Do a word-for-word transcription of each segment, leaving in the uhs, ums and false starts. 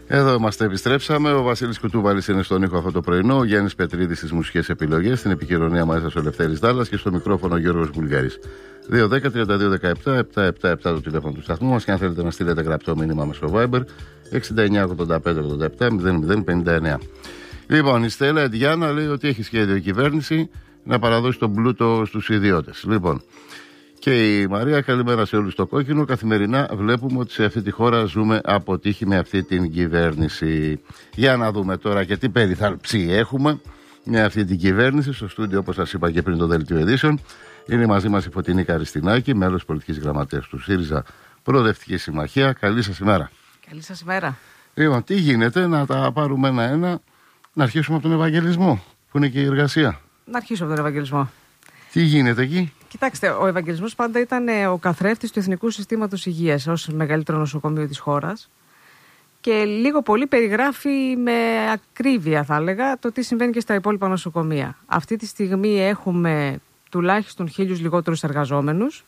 Εδώ είμαστε, επιστρέψαμε. Ο Βασίλης Κουτούβαλης είναι στον ήχο αυτό το πρωινό. Ο Γιάννης Πετρίδης στις μουσικές επιλογές. Στην επικοινωνία μαζί ο Ελευθέρης Δάλλας και στο μικρόφωνο ο Γιώργος Βουλγαρής. δύο δέκα τριάντα δύο δεκαεπτά επτακόσια εβδομήντα επτά το τηλέφωνο του σταθμού μας. Και αν θέλετε να στείλετε γραπτό μήνυμα μέσω Viber εξήντα εννιά ογδόντα πέντε ογδόντα επτά μηδέν μηδέν πενήντα εννιά. Λοιπόν, η Στέλλα Εντιάνα λέει ότι έχει σχέδιο η κυβέρνηση να παραδώσει τον πλούτο στους ιδιώτες. Λοιπόν. Και η Μαρία, καλημέρα σε όλους στο κόκκινο. Καθημερινά βλέπουμε ότι σε αυτή τη χώρα ζούμε αποτύχει με αυτή την κυβέρνηση. Για να δούμε τώρα και τι περιθάλψη έχουμε με αυτή την κυβέρνηση. Στο στούντιο, όπως σας είπα και πριν, το Δελτίο Ειδήσεων. Είναι μαζί μας η Φωτεινή Καριστινάκη, μέλος πολιτικής γραμματέας του ΣΥΡΙΖΑ Προοδευτική Συμμαχία. Καλή σας ημέρα. Καλή σας ημέρα. Λοιπόν, τι γίνεται, να τα πάρουμε ένα-ένα, να αρχίσουμε από τον Ευαγγελισμό, που είναι και η εργασία. Να αρχίσω από τον Ευαγγελισμό. Τι γίνεται εκεί? Κοιτάξτε, ο Ευαγγελισμός πάντα ήταν ο καθρέφτης του Εθνικού Συστήματος Υγείας ως μεγαλύτερο νοσοκομείο της χώρας και λίγο πολύ περιγράφει με ακρίβεια, θα έλεγα, το τι συμβαίνει και στα υπόλοιπα νοσοκομεία. Αυτή τη στιγμή έχουμε τουλάχιστον χίλιους λιγότερους εργαζόμενους,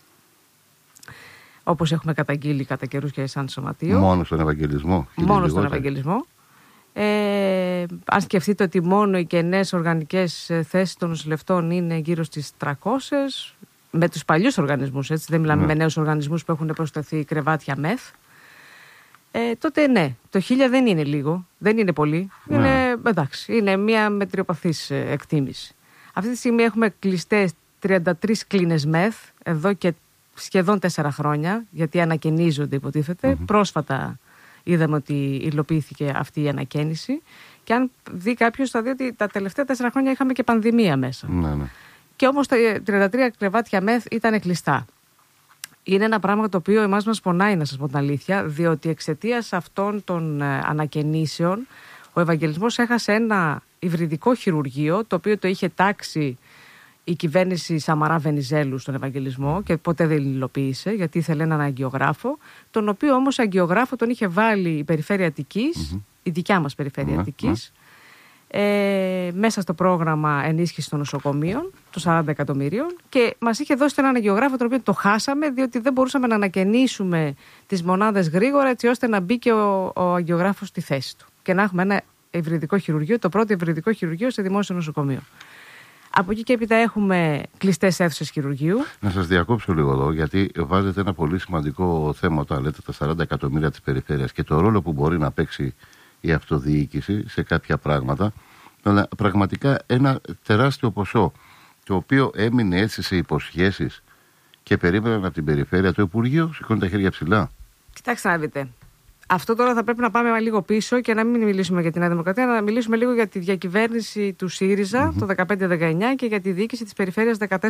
όπως έχουμε καταγγείλει κατά καιρούς και σαν σωματείο. Μόνο στον Ευαγγελισμό. Μόνο στον Ευαγγελισμό. Ε, αν σκεφτείτε ότι μόνο οι κενές οργανικές θέσεις των νοσηλευτών είναι γύρω στις τριακόσιες, με τους παλιούς οργανισμούς, έτσι, δεν μιλάμε ναι. με νέους οργανισμούς που έχουν προσθεθεί κρεβάτια μεθ, ε, τότε ναι, το χίλια δεν είναι λίγο, δεν είναι πολύ, ναι. είναι, εντάξει, είναι μια μετριοπαθής εκτίμηση. Αυτή τη στιγμή έχουμε κλειστές τριάντα τρεις κλίνες μεθ, εδώ και σχεδόν τέσσερα χρόνια, γιατί ανακαινίζονται υποτίθεται, mm-hmm. πρόσφατα είδαμε ότι υλοποιήθηκε αυτή η ανακαίνιση και αν δει κάποιος θα δει ότι τα τελευταία τέσσερα χρόνια είχαμε και πανδημία μέσα. Ναι, ναι. Και όμως τα τριάντα τρία κρεβάτια μεθ ήταν κλειστά. Είναι ένα πράγμα το οποίο εμάς μας πονάει, να σας πω την αλήθεια, διότι εξαιτίας αυτών των ανακαινήσεων ο Ευαγγελισμός έχασε ένα υβριδικό χειρουργείο, το οποίο το είχε τάξει η κυβέρνηση Σαμαρά Βενιζέλου στον Ευαγγελισμό και ποτέ δεν υλοποίησε, γιατί ήθελε έναν αγκιογράφο, τον οποίο όμως αγκιογράφο τον είχε βάλει η Περιφέρεια Αττικής, mm-hmm. η δικιά μας Περιφέρεια mm-hmm. Αττικής, ε, μέσα στο πρόγραμμα ενίσχυση των νοσοκομείων, των σαράντα εκατομμυρίων, και μας είχε δώσει έναν αγκιογράφο, τον οποίο το χάσαμε, διότι δεν μπορούσαμε να ανακαινήσουμε τις μονάδες γρήγορα, έτσι ώστε να μπει και ο, ο αγκιογράφος στη θέση του και να έχουμε ένα υβριδικό χειρουργείο, το πρώτο υβριδικό χειρουργείο σε δημόσιο νοσοκομείο. Από εκεί και έπειτα έχουμε κλειστές αίθουσες χειρουργείου. Να σας διακόψω λίγο εδώ, γιατί βάζετε ένα πολύ σημαντικό θέμα όταν λέτε τα σαράντα εκατομμύρια της περιφέρειας και το ρόλο που μπορεί να παίξει η αυτοδιοίκηση σε κάποια πράγματα. Αλλά πραγματικά ένα τεράστιο ποσό, το οποίο έμεινε έτσι σε υποσχέσεις και περίμεναν από την περιφέρεια, το Υπουργείο σηκώνει τα χέρια ψηλά. Κοιτάξτε να δείτε. Αυτό τώρα θα πρέπει να πάμε λίγο πίσω και να μην μιλήσουμε για την Νέα Δημοκρατία, να μιλήσουμε λίγο για τη διακυβέρνηση του ΣΥΡΙΖΑ mm-hmm. το δεκαπέντε δεκαεννιά και για τη διοίκηση της περιφέρειας δεκατέσσερα